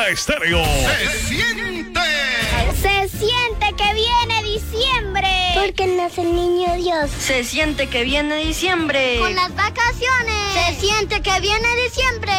Estéreo. ¡Se siente! Se siente que viene diciembre. Porque nace el niño Dios. Se siente que viene diciembre. Con las vacaciones. Se siente que viene diciembre.